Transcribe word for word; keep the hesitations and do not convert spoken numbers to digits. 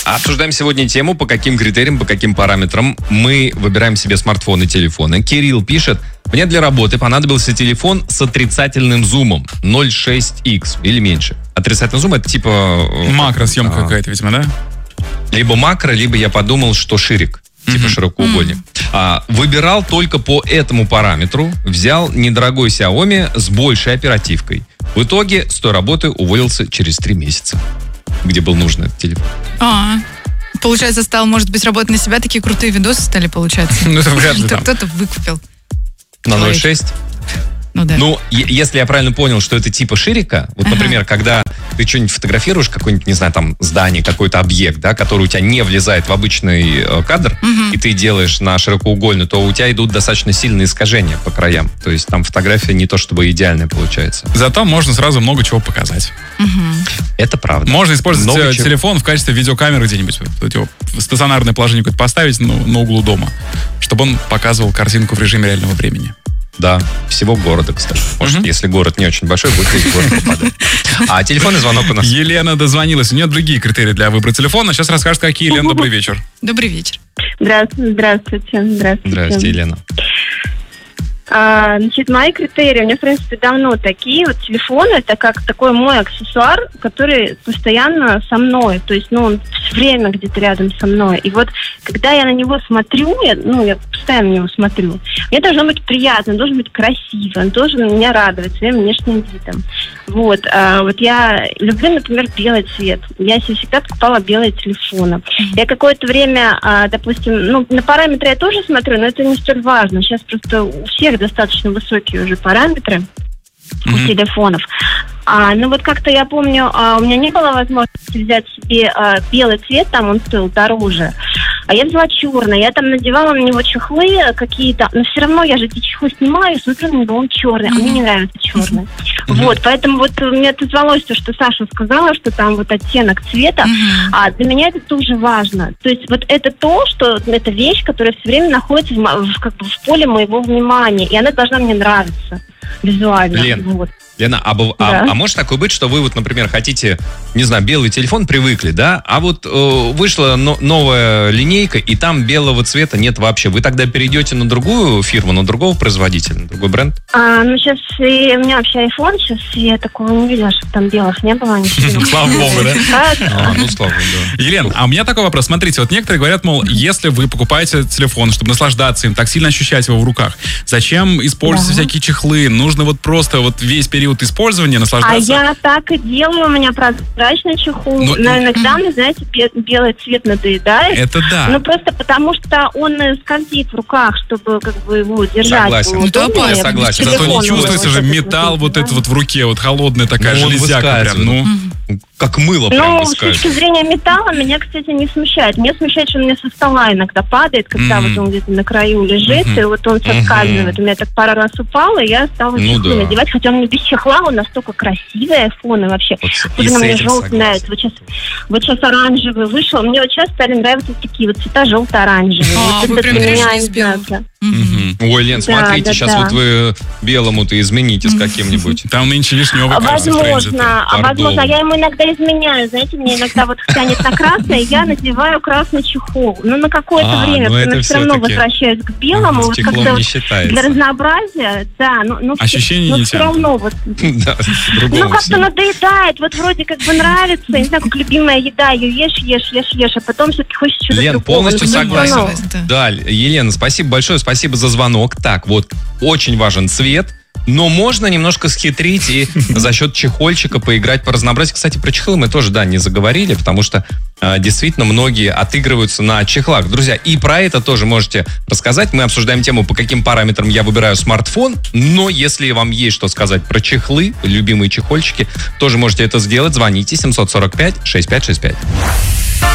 Обсуждаем сегодня тему, по каким критериям, по каким параметрам мы выбираем себе смартфоны и телефоны. Кирилл пишет: мне для работы понадобился телефон с отрицательным зумом ноль целых шесть икс или меньше. Отрицательный зум — это типа... Макросъемка а, какая-то, видимо, да? Либо макро, либо я подумал, что ширик. Типа mm-hmm. широкоугольник. Mm-hmm. А, выбирал только по этому параметру. Взял недорогой Xiaomi с большей оперативкой. В итоге с той работы уволился через три месяца. Где был нужен этот телефон. А, получается, стал, может быть, работать на себя, такие крутые видосы стали получаться. Ну, это вряд ли. Кто-то выкупил. На ноль целых шесть? Ну, да. Ну, если я правильно понял, что это типа ширика, вот, ага. например, когда ты что-нибудь фотографируешь, какое-нибудь, не знаю, там, здание, какой-то объект, да, который у тебя не влезает в обычный э, кадр, угу. и ты делаешь на широкоугольный, то у тебя идут достаточно сильные искажения по краям. То есть там фотография не то чтобы идеальная получается. Зато можно сразу много чего показать. Угу. Это правда. Можно использовать много телефон чего. В качестве видеокамеры где-нибудь. В стационарное положение какое-то поставить ну, на углу дома, чтобы он показывал картинку в режиме реального времени. Да, всего города, кстати. Может, uh-huh. если город не очень большой, будет весь город попадать. А телефонный звонок у нас. Елена дозвонилась. У нее другие критерии для выбора телефона. Сейчас расскажет, какие. Елена, добрый вечер. Добрый вечер. Здравствуйте. Здравствуйте. Здравствуйте, Здравствуйте, Елена. А, значит, мои критерии, у меня, в принципе, давно такие. Вот телефон — это как такой мой аксессуар, который постоянно со мной. То есть, ну, он все время где-то рядом со мной. И вот, когда я на него смотрю, я, ну, я постоянно на него смотрю, мне должно быть приятно, он должен быть красивый, он должен меня радовать своим внешним видом. Вот. А, вот я люблю, например, белый цвет. Я себе всегда покупала белые телефоны. Я какое-то время, а, допустим, ну, на параметры я тоже смотрю, но это не столь важно. Сейчас просто у всех достаточно высокие уже параметры mm-hmm. у телефонов. А, ну вот как-то я помню, а, у меня не было возможности взять себе а, белый цвет, там он стоил дороже. А я взяла черный, я там надевала на него чехлы какие-то, но все равно я же эти чехлы снимаю, смотрю на него, он черный, mm-hmm. а мне не нравится черный. Mm-hmm. Вот, поэтому вот мне отозвалось то, что Саша сказала, что там вот оттенок цвета, mm-hmm. а для меня это тоже важно. То есть вот это то, что это вещь, которая все время находится в, в, как бы в поле моего внимания, и она должна мне нравиться визуально. Лен, вот. Лена, а, да. а, а может такое быть, что вы вот, например, хотите, не знаю, белый телефон, привыкли, да? А вот э, вышла но, новая линейка, и там белого цвета нет вообще. Вы тогда перейдете на другую фирму, на другого производителя, на другой бренд? А, ну, сейчас и, у меня вообще iPhone, сейчас я такого не видела, чтобы там белых не было. Слава богу, да? Ну, слава богу, да. Елена, а у меня такой вопрос. Смотрите, вот некоторые говорят, мол, если вы покупаете телефон, чтобы наслаждаться им, так сильно ощущать его в руках, зачем использовать всякие чехлы? Нужно вот просто вот весь период использования наслаждаться. А я так и делаю, у меня прозрачный чехол. Но, но иногда, мне, знаете, белый цвет надоедает. Это да. Ну, просто потому что он скользит в руках, чтобы как бы его держать. Согласен. Ну, то я согласен. Зато не чувствуется же металл вот это вот в руке, вот холодная такая ну, железяка прям. Ну, как мыло прям Ну, с точки зрения металла меня, кстати, не смущает. Меня смущает, что он мне со стола иногда падает, когда mm-hmm. вот он где-то на краю лежит, mm-hmm. и вот он соскальзывает. Mm-hmm. У меня так пару раз упало, и я стала ну, чехлы да. надевать, хотя он мне без чехла, он настолько красивый айфон, и вообще. Вот, особенно мне желтый нравится. Вот сейчас, вот сейчас оранжевый вышел. Мне вот сейчас стали нравиться такие вот цвета желто-оранжевые. А, вот вы это прям меня решили с белым. Угу. Ой, Лен, смотрите, да, да, сейчас да. вот вы белому-то измените с каким-нибудь. Там нынче вишневый, кажется, возможно, а возможно, я ему иногда изменяю, знаете, мне иногда вот тянет на красное, я надеваю красный чехол. Но на какое-то а, время я все равно возвращаюсь к белому. С чехлом как-то не считается. Для разнообразия, да. Но, но ощущение но не все тянут. равно вот. Да, ну, как-то надоедает, вот вроде как бы нравится, не знаю, как любимая еда, ее ешь, ешь, ешь, ешь, а потом все-таки хочешь чего-то Лен, другого. полностью согласен. Да. Да, Елена, спасибо большое, спасибо за звонок. Так, вот, очень важен цвет, но можно немножко схитрить и за счет чехольчика поиграть по разнообразию. Кстати, про чехлы мы тоже, да, не заговорили, потому что э, действительно многие отыгрываются на чехлах. Друзья, и про это тоже можете рассказать. Мы обсуждаем тему, по каким параметрам я выбираю смартфон, но если вам есть что сказать про чехлы, любимые чехольчики, тоже можете это сделать. Звоните семь сорок пять шестьдесят пять шестьдесят пять.